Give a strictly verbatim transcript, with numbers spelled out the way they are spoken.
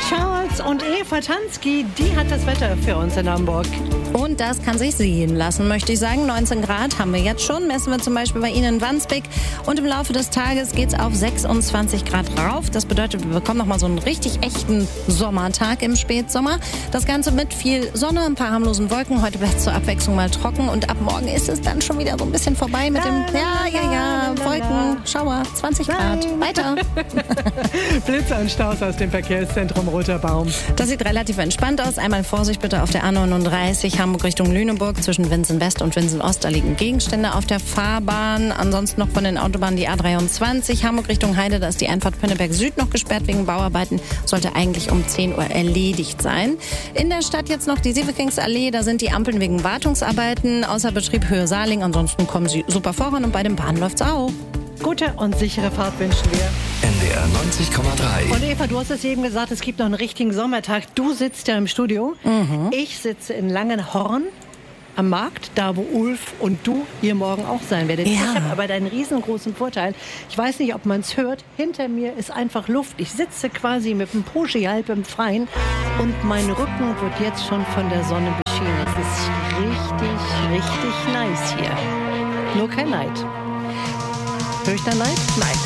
Charles und Eva Tansky, die hat das Wetter für uns in Hamburg. Und das kann sich sehen lassen, möchte ich sagen. neunzehn Grad haben wir jetzt schon, messen wir zum Beispiel bei Ihnen in Wandsbek. Und im Laufe des Tages geht es auf sechsundzwanzig Grad rauf. Das bedeutet, wir bekommen nochmal so einen richtig echten Sommertag im Spätsommer. Das Ganze mit viel Sonne, ein paar harmlosen Wolken. Heute bleibt es zur Abwechslung mal trocken. Und ab morgen ist es dann schon wieder so ein bisschen vorbei mit dem, ja, ja, ja, Wolken, Schauer, zwanzig Grad. Weiter. Blitze und Staus aus dem Verkehrszentrum Roter Baum. Das sieht relativ entspannt aus. Einmal Vorsicht bitte auf der A neununddreißig, Hamburg Richtung Lüneburg, zwischen Winsen West und Winsen Ost. Da liegen Gegenstände auf der Fahrbahn. Ansonsten noch von den Autobahnen die A dreiundzwanzig, Hamburg Richtung Heide. Da ist die Einfahrt Pinneberg Süd noch gesperrt wegen Bauarbeiten. Sollte eigentlich um zehn Uhr erledigt sein. In der Stadt jetzt noch die Sievekingsallee. Da sind die Ampeln wegen Wartungsarbeiten. Außer Betrieb Höhe Saarling. Ansonsten kommen sie super voran und bei den Bahnen läuft's auch. Gute und sichere Fahrt wünschen wir. N D R neunzig Komma drei. Und Eva, du hast es eben gesagt, es gibt noch einen richtigen Sommertag. Du sitzt ja im Studio. Mhm. Ich sitze in Langenhorn am Markt, da wo Ulf und du hier morgen auch sein werdet. Ja. Ich habe aber einen riesengroßen Vorteil. Ich weiß nicht, ob man es hört. Hinter mir ist einfach Luft. Ich sitze quasi mit dem Porsche halb im Freien und mein Rücken wird jetzt schon von der Sonne beschienen. Es ist richtig, richtig nice hier. Nur kein Neid. Höre ich da Neid? Nein.